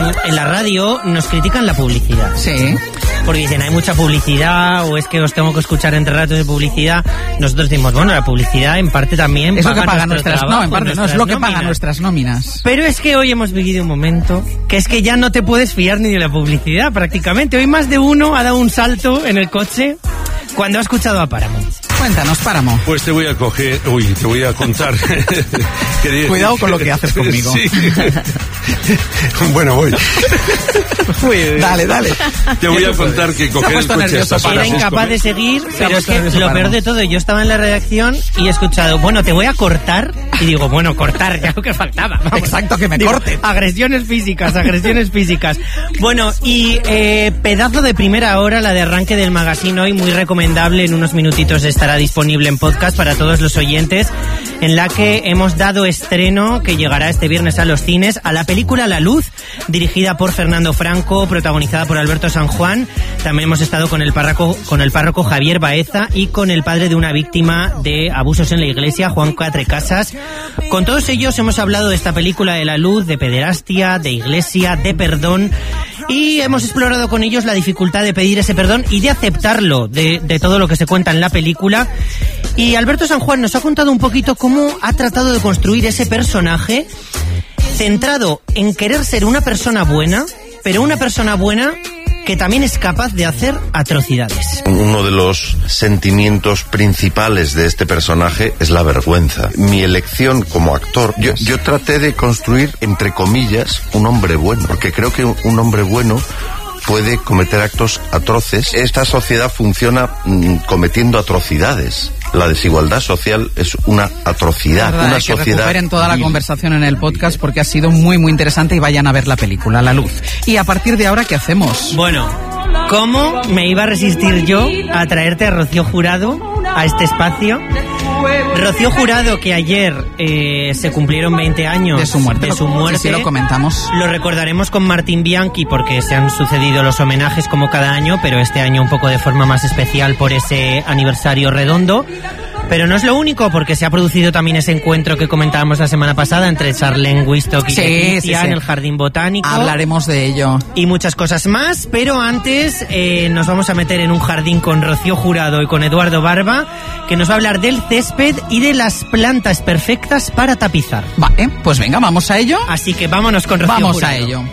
en la radio nos critican la publicidad. Sí. Porque dicen, hay mucha publicidad, o es que os tengo que escuchar entre ratos de publicidad. Nosotros decimos, bueno, la publicidad en parte también es lo que paga nuestras trabajo, no, en parte no, es lo que paga nuestras nóminas. Pero es que hoy hemos vivido un momento que es que ya no te puedes fiar ni de la publicidad prácticamente. Hoy más de uno ha dado un salto en el coche cuando ha escuchado a Páramo. Cuéntanos, Páramo. Pues te voy a contar. Cuidado con lo que haces conmigo. Sí. Bueno, voy. Dale. Te voy a contar que coger el coche hasta Era incapaz de seguir, pero es que lo peor de todo, yo estaba en la redacción y he escuchado, bueno, te voy a cortar, y digo, bueno, cortar, ya lo que faltaba. Vamos. Exacto, que me corten. Agresiones físicas. Bueno, y pedazo de primera hora, la de arranque del magazine hoy, muy recomendable, en unos minutitos estará disponible en podcast para todos los oyentes, en la que hemos dado estreno, que llegará este viernes a los cines, a la película La Luz, dirigida por Fernando Franco, protagonizada por Alberto San Juan. También hemos estado con el párroco Javier Baeza y con el padre de una víctima de abusos en la iglesia, Juan Catrecasas. Con todos ellos hemos hablado de esta película de La Luz, de pederastia, de iglesia, de perdón, y hemos explorado con ellos la dificultad de pedir ese perdón y de aceptarlo, de todo lo que se cuenta en la película. Y Alberto San Juan nos ha contado un poquito cómo ha tratado de construir ese personaje centrado en querer ser una persona buena, pero una persona buena que también es capaz de hacer atrocidades. Uno de los sentimientos principales de este personaje es la vergüenza. Mi elección como actor, yo traté de construir, entre comillas, un hombre bueno, porque creo que un hombre bueno puede cometer actos atroces. Esta sociedad funciona cometiendo atrocidades. La desigualdad social es una atrocidad. Verdad, una hay que sociedad recuperen toda la conversación en el podcast porque ha sido muy, muy interesante, y vayan a ver la película La Luz. Y a partir de ahora, ¿qué hacemos? Bueno, ¿cómo me iba a resistir yo a traerte a Rocío Jurado a este espacio? Rocío Jurado, que ayer se cumplieron 20 años de su muerte. Sí, lo comentamos. Lo recordaremos con Martín Bianchi porque se han sucedido los homenajes como cada año, pero este año un poco de forma más especial por ese aniversario redondo. Pero no es lo único, porque se ha producido también ese encuentro que comentábamos la semana pasada entre Charlene Wistock y Leticia en el Jardín Botánico. Hablaremos de ello. Y muchas cosas más, pero antes nos vamos a meter en un jardín con Rocío Jurado y con Eduardo Barba, que nos va a hablar del césped y de las plantas perfectas para tapizar. Vale, pues venga, vamos a ello. Así que vámonos con Rocío Jurado. Vamos a ello.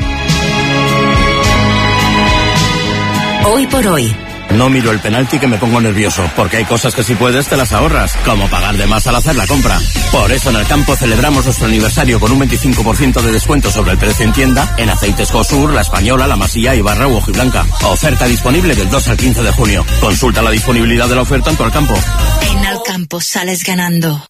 Hoy por hoy. No miro el penalti que me pongo nervioso, porque hay cosas que si puedes te las ahorras, como pagar de más al hacer la compra. Por eso en el campo celebramos nuestro aniversario con un 25% de descuento sobre el precio en tienda en aceites Josur, La Española, La Masía, Ibarra u Hojiblanca. Oferta disponible del 2 al 15 de junio. Consulta la disponibilidad de la oferta en tu Alcampo. En Alcampo sales ganando.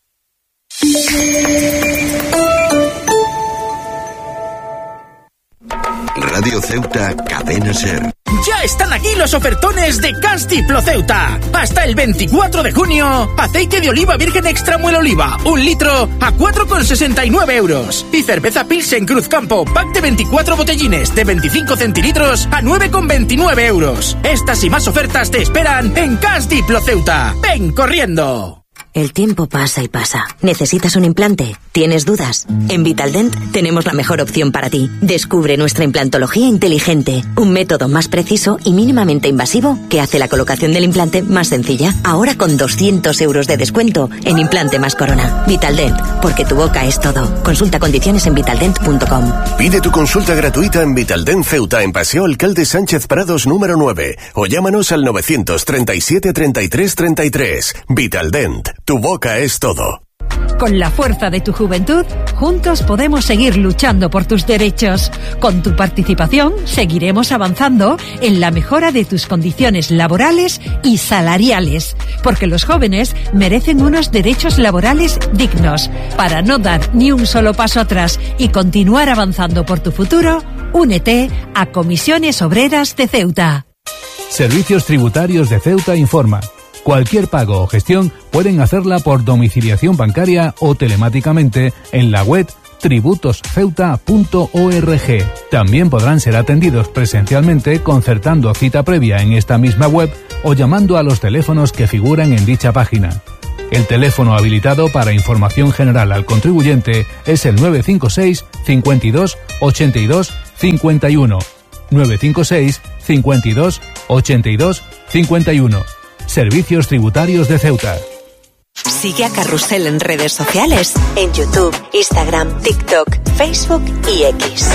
Radio Ceuta, Cadena Ser. Ya están aquí los ofertones de Cas Diplo Ceuta. Hasta el 24 de junio, aceite de oliva virgen extra muel oliva, 1 litro a 4,69 euros. Y cerveza Pilsen Cruzcampo, pack de 24 botellines de 25 centilitros a 9,29 euros. Estas y más ofertas te esperan en Cas Diplo Ceuta. ¡Ven corriendo! El tiempo pasa y pasa. ¿Necesitas un implante? ¿Tienes dudas? En Vitaldent tenemos la mejor opción para ti. Descubre nuestra implantología inteligente, un método más preciso y mínimamente invasivo que hace la colocación del implante más sencilla. Ahora con 200 euros de descuento en implante más corona. Vitaldent, porque tu boca es todo. Consulta condiciones en vitaldent.com. Pide tu consulta gratuita en Vitaldent Ceuta, en Paseo Alcalde Sánchez Prados número 9, o llámanos al 937 33 33. Vitaldent. Tu boca es todo. Con la fuerza de tu juventud, juntos podemos seguir luchando por tus derechos. Con tu participación, seguiremos avanzando en la mejora de tus condiciones laborales y salariales. Porque los jóvenes merecen unos derechos laborales dignos. Para no dar ni un solo paso atrás y continuar avanzando por tu futuro, únete a Comisiones Obreras de Ceuta. Servicios Tributarios de Ceuta informa. Cualquier pago o gestión pueden hacerla por domiciliación bancaria o telemáticamente en la web tributosceuta.org. También podrán ser atendidos presencialmente concertando cita previa en esta misma web o llamando a los teléfonos que figuran en dicha página. El teléfono habilitado para información general al contribuyente es el 956 52 82 51. 956 52 82 51. Servicios Tributarios de Ceuta. Sigue a Carrusel en redes sociales, en YouTube, Instagram, TikTok, Facebook y X.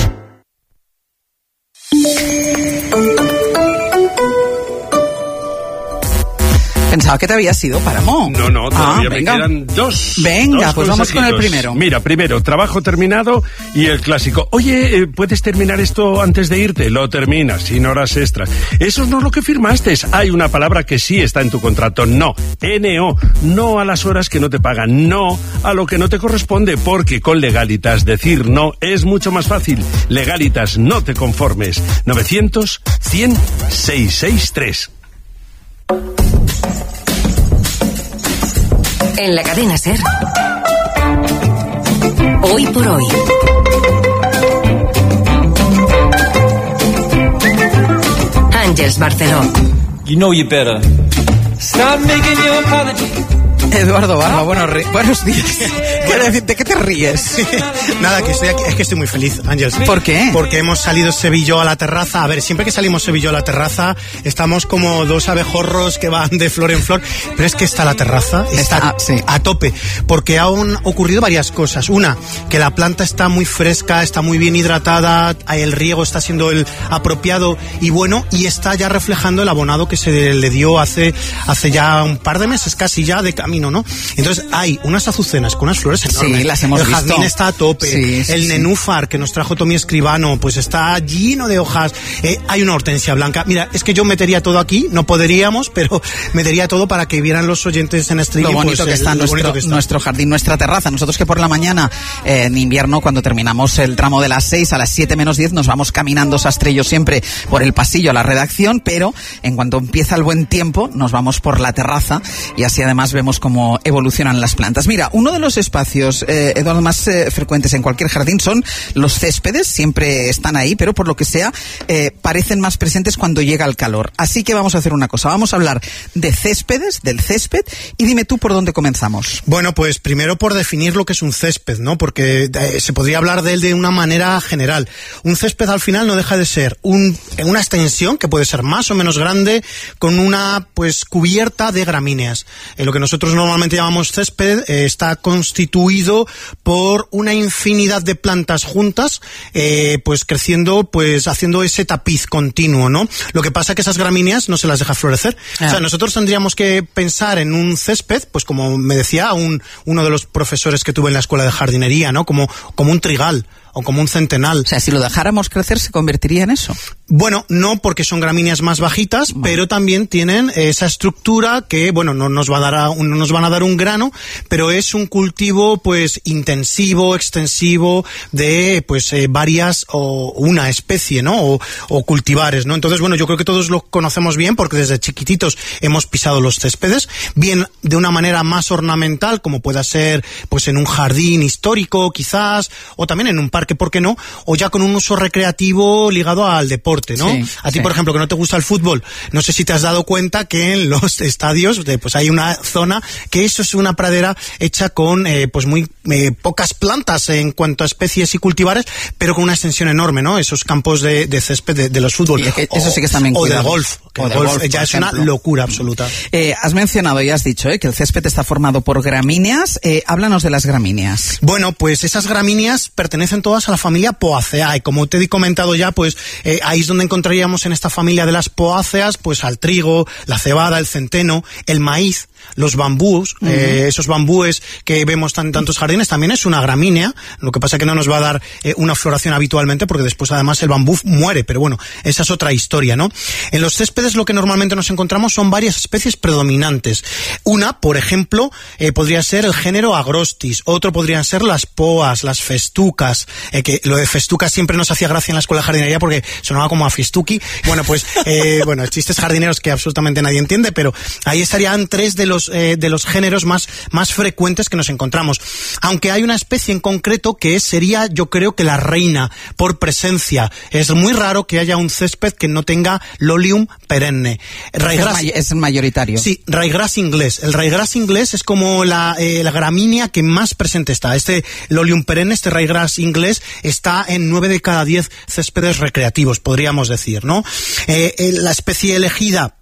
Pensaba que te habías ido, Páramo. No, todavía me quedan dos. Venga, pues vamos con el primero. Mira, primero, trabajo terminado y el clásico. Oye, ¿puedes terminar esto antes de irte? Lo terminas, sin horas extras. Eso no es lo que firmaste. Hay una palabra que sí está en tu contrato. No. N-O. No a las horas que no te pagan. No a lo que no te corresponde. Porque con Legalitas decir no es mucho más fácil. Legalitas, no te conformes. 900-100-663. En la cadena SER, Hoy por Hoy. Àngels Barceló. You know you better. Stop making your apology. Eduardo Barba, buenos días. ¿De qué te ríes? Nada, que estoy aquí, es que estoy muy feliz, Ángels. ¿Por qué? Porque hemos salido Sevilló a la terraza. A ver, siempre que salimos Sevilló a la terraza, estamos como dos abejorros que van de flor en flor, pero es que está la terraza, está a tope, porque han ocurrido varias cosas. Una, que la planta está muy fresca, está muy bien hidratada, el riego está siendo el apropiado y bueno, y está ya reflejando el abonado que se le dio hace ya un par de meses, casi ya de camino, ¿no? Entonces hay unas azucenas con unas flores enormes. Sí, las hemos visto. El jazmín está a tope. El nenúfar que nos trajo Tommy Escribano, pues está lleno de hojas. Hay una hortensia blanca. Mira, es que yo metería todo aquí, no podríamos, pero metería todo para que vieran los oyentes en streaming. Lo bonito que está nuestro jardín, nuestra terraza. Nosotros que por la mañana, en invierno, cuando terminamos el tramo de las 6 a las 7 menos 10, nos vamos caminando Sastrillo siempre por el pasillo a la redacción, pero en cuanto empieza el buen tiempo, nos vamos por la terraza y así además vemos cómo evolucionan las plantas. Mira, uno de los espacios, Eduardo, más frecuentes en cualquier jardín son los céspedes, siempre están ahí, pero por lo que sea, parecen más presentes cuando llega el calor. Así que vamos a hacer una cosa, vamos a hablar de céspedes, del césped, y dime tú por dónde comenzamos. Bueno, pues primero por definir lo que es un césped, ¿no? Porque se podría hablar de él de una manera general. Un césped al final no deja de ser una extensión que puede ser más o menos grande con una pues cubierta de gramíneas. Lo que nosotros normalmente llamamos césped está constituido por una infinidad de plantas juntas, pues creciendo, pues haciendo ese tapiz continuo, ¿no? Lo que pasa es que esas gramíneas no se las deja florecer. O sea, nosotros tendríamos que pensar en un césped, pues como me decía uno de los profesores que tuve en la escuela de jardinería, ¿no? Como un trigal o como un centenal. O sea, si lo dejáramos crecer, ¿se convertiría en eso? Bueno, no, porque son gramíneas más bajitas, pero también tienen esa estructura que, bueno, no nos van a dar un grano, pero es un cultivo, pues, intensivo, extensivo, de, pues, varias o una especie, ¿no? O cultivares, ¿no? Entonces, bueno, yo creo que todos lo conocemos bien, porque desde chiquititos hemos pisado los céspedes, bien de una manera más ornamental, como pueda ser, pues, en un jardín histórico, quizás, o también en un parque, ¿por qué no? O ya con un uso recreativo ligado al deporte, ¿no? Sí, a ti, por ejemplo, que no te gusta el fútbol, no sé si te has dado cuenta que en los estadios, pues hay una zona que eso es una pradera hecha con, pues muy pocas plantas en cuanto a especies y cultivares, pero con una extensión enorme, ¿no? Esos campos de césped de los fútbol. Eso sí que está bien cuidado. O de golf. Que el golf ya es una locura absoluta. Has mencionado y has dicho que el césped está formado por gramíneas. Háblanos de las gramíneas. Bueno, pues esas gramíneas pertenecen todas a la familia Poaceae. Como te he comentado ya, pues ahí es donde encontraríamos en esta familia de las poáceas, pues al trigo, la cebada, el centeno, el maíz, los bambús, esos bambúes que vemos en tantos jardines, también es una gramínea. Lo que pasa es que no nos va a dar una floración habitualmente, porque después además el bambú muere, pero bueno, esa es otra historia, ¿no? En los céspedes lo que normalmente nos encontramos son varias especies predominantes. Una, por ejemplo, podría ser el género Agrostis, otro podrían ser las poas, las festucas, que lo de festucas siempre nos hacía gracia en la escuela de jardinería porque sonaba como a fistuki. Bueno, pues, bueno, chistes jardineros que absolutamente nadie entiende, pero ahí estarían tres de los géneros más frecuentes que nos encontramos. Aunque hay una especie en concreto que sería, yo creo que la reina por presencia. Es muy raro que haya un césped que no tenga Lolium perenne. Es mayoritario. Sí, ryegrass inglés. El ryegrass inglés es como la gramínea que más presente está. Este Lolium perenne, este ryegrass inglés, municipales está en 9 de cada 10 céspedes recreativos, podríamos decir, ¿no? La especie elegida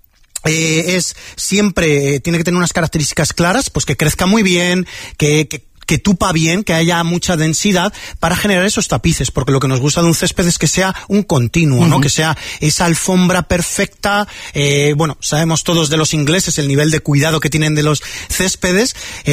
es siempre, tiene que tener unas características claras, pues que crezca muy bien, que tupa bien, que haya mucha densidad para generar esos tapices, porque lo que nos gusta de un césped es que sea un continuo, ¿no? Que sea esa alfombra perfecta. Bueno, sabemos todos de los ingleses el nivel de cuidado que tienen de los céspedes,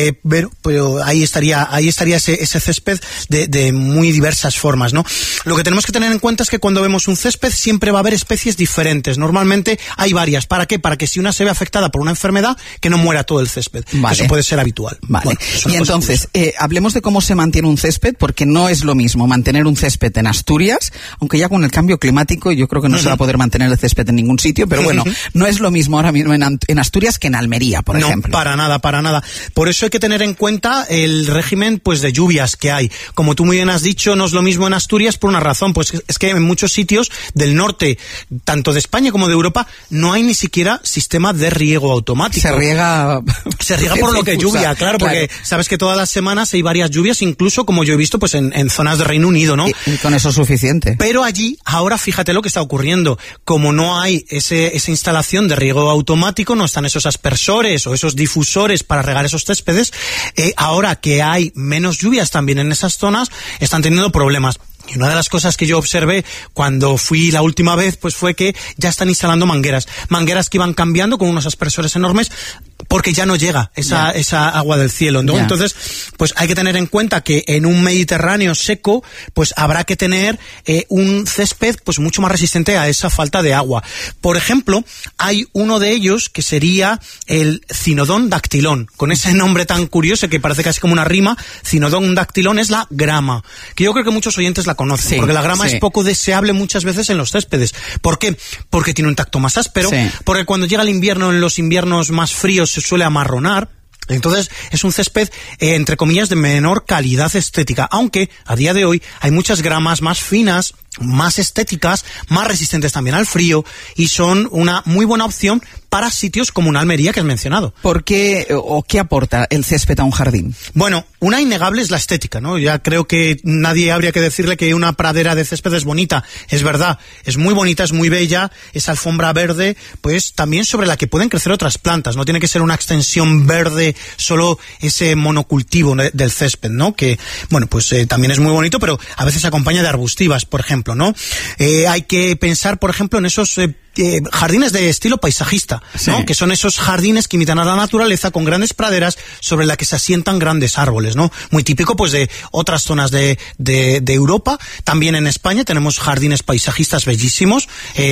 pero ahí estaría ese césped de muy diversas formas, ¿no? Lo que tenemos que tener en cuenta es que cuando vemos un césped siempre va a haber especies diferentes. Normalmente hay varias. ¿Para qué? Para que si una se ve afectada por una enfermedad, que no muera todo el césped. Vale. Eso puede ser habitual. Vale. Bueno, y entonces, hablemos de cómo se mantiene un césped, porque no es lo mismo mantener un césped en Asturias, aunque ya con el cambio climático yo creo que no se va a poder mantener el césped en ningún sitio, pero bueno, no es lo mismo ahora mismo en Asturias que en Almería, por ejemplo. No, para nada. Por eso hay que tener en cuenta el régimen pues de lluvias que hay. Como tú muy bien has dicho, no es lo mismo en Asturias por una razón, pues es que en muchos sitios del norte, tanto de España como de Europa, no hay ni siquiera sistema de riego automático. Se riega por lo que lluvia, claro, porque sabes que todas las semanas hay varias lluvias, incluso como yo he visto pues en zonas de Reino Unido, ¿no? Y con eso es suficiente. Pero allí, ahora fíjate lo que está ocurriendo. Como no hay esa instalación de riego automático, no están esos aspersores o esos difusores para regar esos céspedes, ahora que hay menos lluvias también en esas zonas, están teniendo problemas. Y una de las cosas que yo observé cuando fui la última vez, pues fue que ya están instalando mangueras que iban cambiando con unos aspersores enormes, porque ya no llega esa agua del cielo, ¿no? Entonces, pues hay que tener en cuenta que en un Mediterráneo seco, pues habrá que tener un césped pues mucho más resistente a esa falta de agua. Por ejemplo, hay uno de ellos que sería el Cynodon dactylon, con ese nombre tan curioso que parece casi como una rima. Cynodon dactylon es la grama, que yo creo que muchos oyentes la conocen, porque la grama es poco deseable muchas veces en los céspedes. ¿Por qué? Porque tiene un tacto más áspero, porque cuando llega el invierno, en los inviernos más fríos se suele amarronar. Entonces es un césped, entre comillas, de menor calidad estética, aunque a día de hoy hay muchas gramas más finas, más estéticas, más resistentes también al frío, y son una muy buena opción para sitios como una Almería que has mencionado. ¿Por qué o qué aporta el césped a un jardín? Bueno, una innegable es la estética, ¿no? Ya creo que nadie habría que decirle que una pradera de césped es bonita. Es verdad, es muy bonita, es muy bella, esa alfombra verde, pues también sobre la que pueden crecer otras plantas. No tiene que ser una extensión verde, solo ese monocultivo del césped, ¿no? Que, bueno, pues también es muy bonito, pero a veces se acompaña de arbustivas, por ejemplo, ¿no? Hay que pensar, por ejemplo, en esos jardines de estilo paisajista, ¿no? Que son esos jardines que imitan a la naturaleza con grandes praderas sobre la que se asientan grandes árboles, ¿no? Muy típico pues de otras zonas de Europa. También en España tenemos jardines paisajistas bellísimos,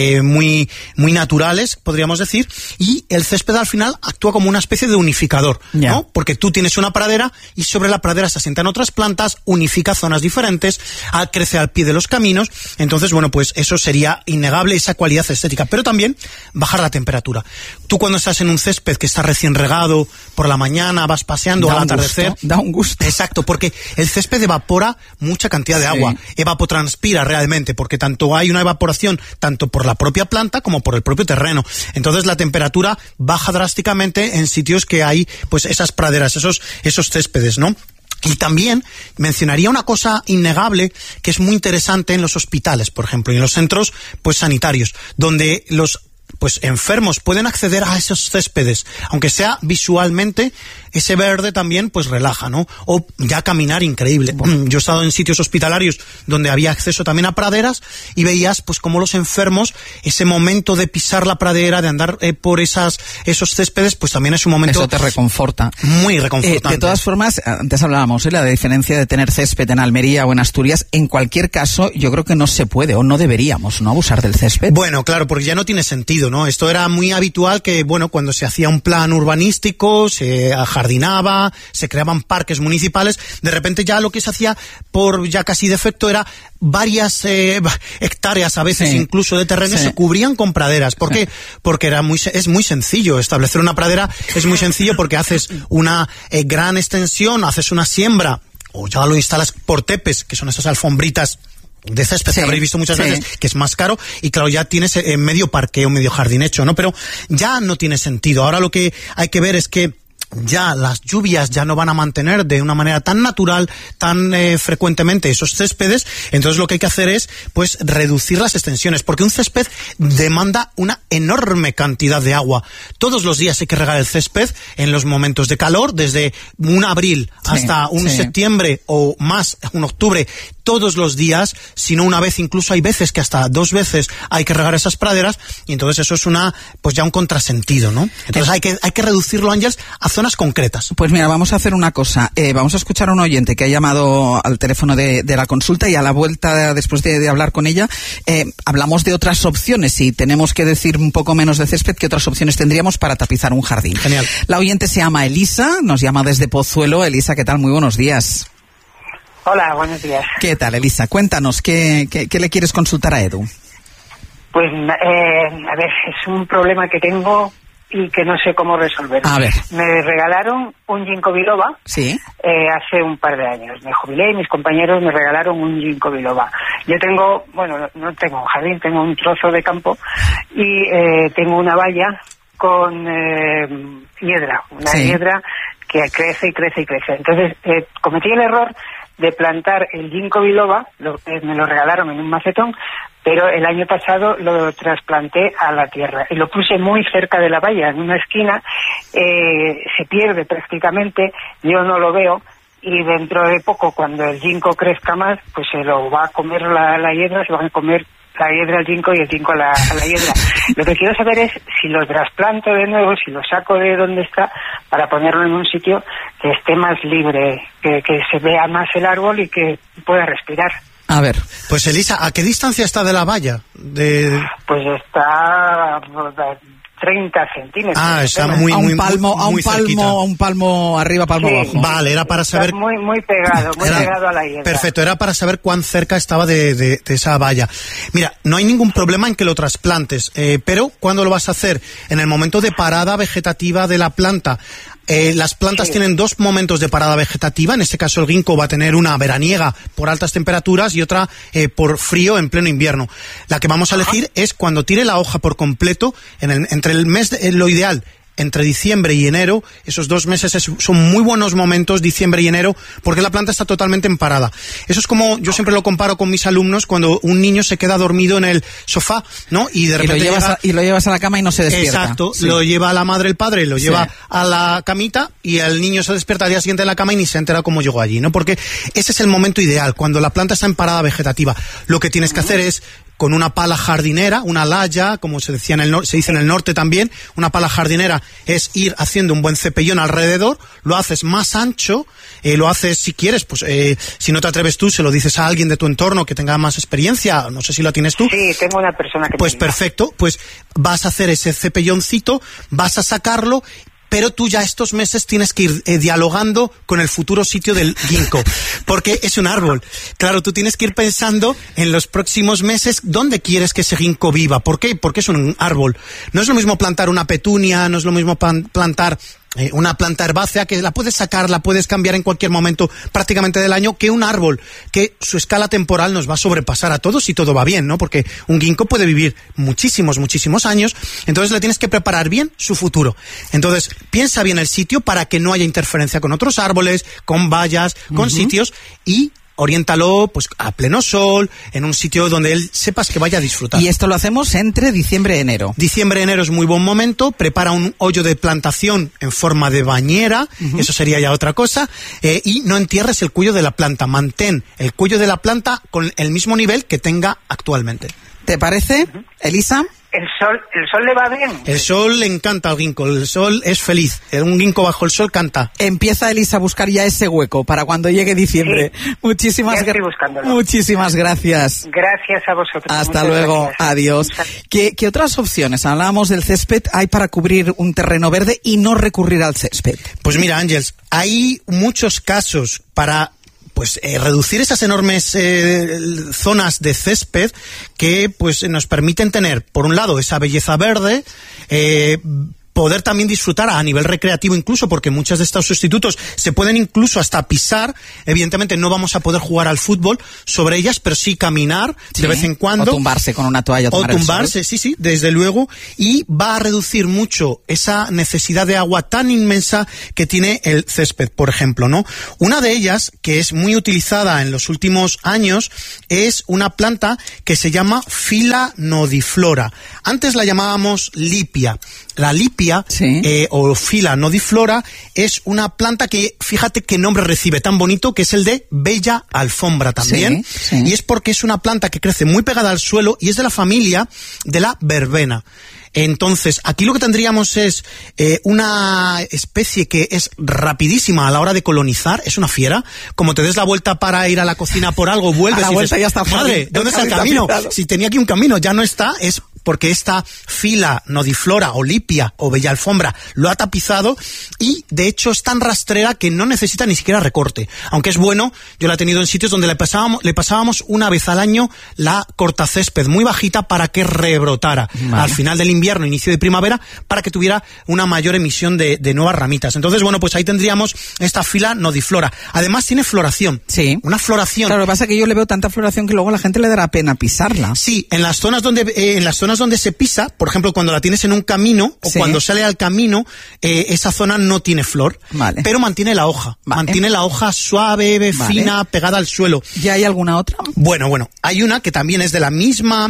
muy naturales, podríamos decir, y el césped al final actúa como una especie de unificador, ¿no? Porque tú tienes una pradera y sobre la pradera se asientan otras plantas, unifica zonas diferentes, crece al pie de los caminos. Entonces, bueno, pues eso sería innegable, esa cualidad estética. Pero también bajar la temperatura. Tú cuando estás en un césped que está recién regado, por la mañana vas paseando al atardecer, da un gusto. Exacto, porque el césped evapora mucha cantidad de agua, evapotranspira realmente, porque tanto hay una evaporación tanto por la propia planta como por el propio terreno. Entonces la temperatura baja drásticamente en sitios que hay pues esas praderas, esos céspedes, ¿no? Y también mencionaría una cosa innegable que es muy interesante en los hospitales, por ejemplo, y en los centros pues sanitarios, donde los pues enfermos pueden acceder a esos céspedes, aunque sea visualmente, ese verde también pues relaja, ¿no? O ya caminar increíble. Yo he estado en sitios hospitalarios donde había acceso también a praderas y veías pues como los enfermos, ese momento de pisar la pradera, de andar por esos céspedes, pues también es un momento... Eso te reconforta. Muy reconfortante. De todas formas, antes hablábamos, la diferencia de tener césped en Almería o en Asturias. En cualquier caso, yo creo que no se puede o no deberíamos, ¿no?, abusar del césped. Bueno, claro, porque ya no tiene sentido, ¿no? Esto era muy habitual que, bueno, cuando se hacía un plan urbanístico, se ajardinaba, se creaban parques municipales, de repente ya lo que se hacía por ya casi defecto era varias hectáreas a veces incluso de terreno se cubrían con praderas. ¿Por qué? Porque es muy sencillo establecer una pradera, es muy sencillo porque haces una gran extensión, haces una siembra o ya lo instalas por tepes, que son esas alfombritas de césped que habréis visto muchas veces, que es más caro, y claro, ya tienes medio parque o medio jardín hecho, ¿no? Pero ya no tiene sentido. Ahora lo que hay que ver es que ya las lluvias ya no van a mantener de una manera tan natural, tan frecuentemente esos céspedes, entonces lo que hay que hacer es pues reducir las extensiones, porque un césped demanda una enorme cantidad de agua. Todos los días hay que regar el césped en los momentos de calor, desde un abril hasta un septiembre o más, un octubre, todos los días, si no una vez, incluso hay veces que hasta 2 veces hay que regar esas praderas, y entonces eso es pues ya un contrasentido, ¿no? Entonces hay que reducirlo, Ángels, a zonas concretas. Pues mira, vamos a hacer una cosa, vamos a escuchar a un oyente que ha llamado al teléfono de la consulta, y a la vuelta, después de hablar con ella, hablamos de otras opciones. Si tenemos que decir un poco menos de césped, ¿qué otras opciones tendríamos para tapizar un jardín? Genial. La oyente se llama Elisa, nos llama desde Pozuelo. Elisa, ¿qué tal? Muy buenos días. Hola, buenos días. ¿Qué tal, Elisa? Cuéntanos, ¿qué le quieres consultar a Edu? Pues, a ver, es un problema que tengo y que no sé cómo resolver. A ver. Me regalaron un ginkgo biloba hace un par de años. Me jubilé y mis compañeros me regalaron un ginkgo biloba. Yo tengo, no tengo un jardín, tengo un trozo de campo y tengo una valla con hiedra, hiedra que crece y crece y crece. Entonces, cometí el error de plantar el ginkgo biloba, me lo regalaron en un macetón, pero el año pasado lo trasplanté a la tierra y lo puse muy cerca de la valla, en una esquina. Se pierde prácticamente, yo no lo veo, y dentro de poco, cuando el ginkgo crezca más, pues se lo va a comer la hiedra, se van a comer la hiedra al ginkgo y el ginkgo a la hiedra. Lo que quiero saber es si lo trasplanto de nuevo, si lo saco de donde está, para ponerlo en un sitio que esté más libre, que se vea más el árbol y que pueda respirar. A ver. Pues Elisa, ¿a qué distancia está de la valla? Pues está 30 centímetros. Está muy un palmo arriba, palmo abajo. Vale, era para saber. Está muy pegado a la hiedra. Perfecto, era para saber cuán cerca estaba de esa valla. Mira, no hay ningún problema en que lo trasplantes, pero ¿cuándo lo vas a hacer? En el momento de parada vegetativa de la planta. Las plantas tienen 2 momentos de parada vegetativa. En este caso el ginkgo va a tener una veraniega por altas temperaturas y otra por frío en pleno invierno. La que vamos a elegir es cuando tire la hoja por completo, entre el mes, lo ideal, entre diciembre y enero. Esos 2 meses son muy buenos momentos, diciembre y enero, porque la planta está totalmente en parada. Eso es como, yo siempre lo comparo con mis alumnos, cuando un niño se queda dormido en el sofá, ¿no? Y de repente lo llevas a la cama y no se despierta. Exacto, lo lleva a la madre, el padre, lo lleva a la camita, y el niño se despierta al día siguiente en la cama y ni se entera cómo llegó allí, ¿no? Porque ese es el momento ideal, cuando la planta está en parada vegetativa. Lo que tienes que hacer es, con una pala jardinera, una laya, como se decía se dice en el norte también, una pala jardinera es ir haciendo un buen cepellón alrededor, lo haces más ancho, lo haces, si quieres, pues si no te atreves tú, se lo dices a alguien de tu entorno que tenga más experiencia, no sé si la tienes tú. Sí, tengo una persona que pues perfecto, pues vas a hacer ese cepelloncito, vas a sacarlo, pero tú ya estos meses tienes que ir dialogando con el futuro sitio del ginkgo, porque es un árbol. Claro, tú tienes que ir pensando en los próximos meses dónde quieres que ese ginkgo viva. ¿Por qué? Porque es un árbol. No es lo mismo plantar una petunia, no es lo mismo plantar una planta herbácea, que la puedes sacar, la puedes cambiar en cualquier momento prácticamente del año, que un árbol, que su escala temporal nos va a sobrepasar a todos si todo va bien, ¿no? Porque un ginkgo puede vivir muchísimos años, entonces le tienes que preparar bien su futuro. Entonces, piensa bien el sitio para que no haya interferencia con otros árboles, con vallas, con sitios, y oriéntalo pues a pleno sol, en un sitio donde él sepas que vaya a disfrutar. Y esto lo hacemos entre diciembre y enero. Diciembre y enero es muy buen momento. Prepara un hoyo de plantación en forma de bañera, eso sería ya otra cosa, y no entierres el cuello de la planta. Mantén el cuello de la planta con el mismo nivel que tenga actualmente. ¿Te parece, Elisa? ¿El sol le va bien? El sol le encanta al ginkgo, el sol es feliz. Un ginkgo bajo el sol canta. Empieza, Elisa, a buscar ya ese hueco para cuando llegue diciembre. Sí. Muchísimas gracias. Gracias a vosotros. Hasta luego, adiós. ¿Qué otras opciones? Hablábamos del césped, hay para cubrir un terreno verde y no recurrir al césped. Pues mira, Ángels, hay muchos casos para reducir esas enormes zonas de césped que pues nos permiten tener, por un lado, esa belleza verde, poder también disfrutar a nivel recreativo incluso, porque muchos de estos sustitutos se pueden incluso hasta pisar. Evidentemente no vamos a poder jugar al fútbol sobre ellas, pero sí caminar de vez en cuando. O tumbarse con una toalla. O tumbarse, sí, desde luego. Y va a reducir mucho esa necesidad de agua tan inmensa que tiene el césped, por ejemplo, ¿no? Una de ellas, que es muy utilizada en los últimos años, es una planta que se llama Phila nodiflora. Antes la llamábamos lipia. La lipia, o Phila nodiflora, es una planta que, fíjate qué nombre recibe tan bonito, que es el de bella alfombra también. Y es porque es una planta que crece muy pegada al suelo y es de la familia de la verbena. Entonces, aquí lo que tendríamos es una especie que es rapidísima a la hora de colonizar, es una fiera. Como te des la vuelta para ir a la cocina por algo, vuelves a la y vuelta dices, ya está, madre, ¿dónde está el camino? Si tenía aquí un camino, ya no está, es porque esta Phila nodiflora o lipia o bella alfombra lo ha tapizado y de hecho es tan rastrera que no necesita ni siquiera recorte. Aunque es bueno, yo la he tenido en sitios donde le pasábamos una vez al año la cortacésped muy bajita para que rebrotara al final del invierno, inicio de primavera, para que tuviera una mayor emisión de nuevas ramitas. Entonces, bueno, pues ahí tendríamos esta Phila nodiflora. Además tiene floración. Sí. Una floración. Claro, lo que pasa es que yo le veo tanta floración que luego a la gente le dará pena pisarla. Sí, en las zonas donde se pisa, por ejemplo, cuando la tienes en un camino o cuando sale al camino, esa zona no tiene flor, pero mantiene la hoja. Mantiene la hoja suave, fina, pegada al suelo. ¿Ya hay alguna otra? Bueno, hay una que también es de la misma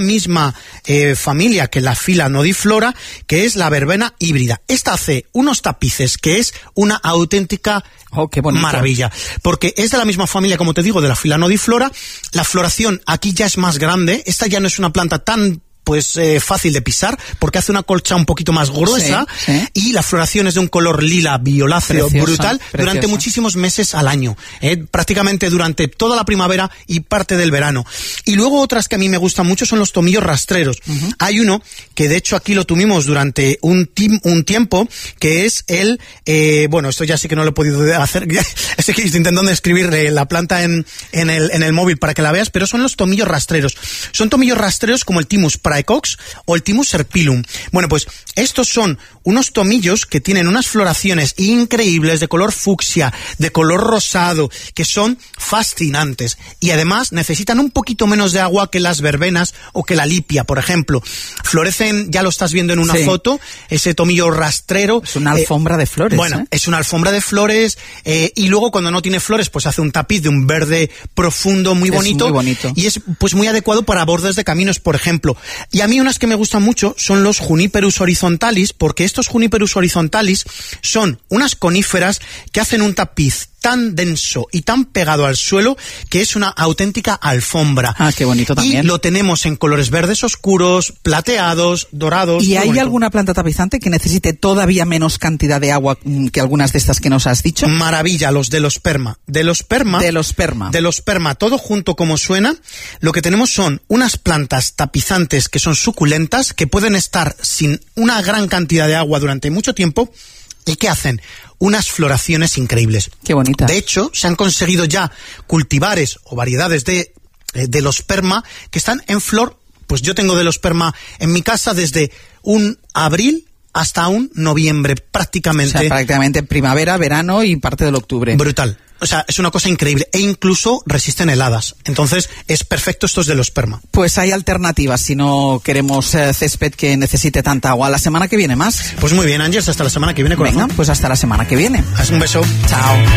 familia que la Phila nodiflora, que es la verbena híbrida. Esta hace unos tapices que es una auténtica maravilla, porque es de la misma familia, como te digo, de la Phila nodiflora. La floración aquí ya es más grande. Esta ya no es una planta tan fácil de pisar, porque hace una colcha un poquito más gruesa, y la floración es de un color lila violáceo brutal durante muchísimos meses al año, prácticamente durante toda la primavera y parte del verano. Y luego otras que a mí me gustan mucho son los tomillos rastreros. Hay uno que de hecho aquí lo tuvimos durante un tiempo, que es el esto ya sí que no lo he podido hacer, estoy intentando escribir la planta en el móvil para que la veas, pero son los tomillos rastreros. Son tomillos rastreros como el Thymus praecox o el Thymus serpyllum. Bueno, pues estos son unos tomillos que tienen unas floraciones increíbles de color fucsia, de color rosado, que son fascinantes. Y además necesitan un poquito menos de agua que las verbenas o que la lipia, por ejemplo. Florecen, ya lo estás viendo en una foto, ese tomillo rastrero. Es una alfombra de flores. Bueno, es una alfombra de flores, y luego cuando no tiene flores, pues hace un tapiz de un verde profundo, muy bonito. Muy bonito. Y es pues muy adecuado para bordes de caminos, por ejemplo. Y a mí unas que me gustan mucho son los Juniperus horizontalis, porque estos Juniperus horizontalis son unas coníferas que hacen un tapiz tan denso y tan pegado al suelo que es una auténtica alfombra. Ah, qué bonito también. Y lo tenemos en colores verdes oscuros, plateados, dorados. ¿Y hay alguna planta tapizante que necesite todavía menos cantidad de agua que algunas de estas que nos has dicho? Maravilla, los delosperma. Delosperma, todo junto como suena. Lo que tenemos son unas plantas tapizantes que son suculentas, que pueden estar sin una gran cantidad de agua durante mucho tiempo. ¿Y qué hacen? Unas floraciones increíbles. Qué bonita. De hecho, se han conseguido ya cultivares o variedades de delosperma que están en flor. Pues yo tengo delosperma en mi casa desde un abril hasta un noviembre, prácticamente. O sea, prácticamente primavera, verano y parte del octubre. Brutal. O sea, es una cosa increíble. E incluso resisten heladas. Entonces, es perfecto estos delosperma. Pues hay alternativas si no queremos césped que necesite tanta agua. La semana que viene más. Pues muy bien, Ángeles, hasta la semana que viene, corazón. Venga, pues hasta la semana que viene. Haz un beso. Chao.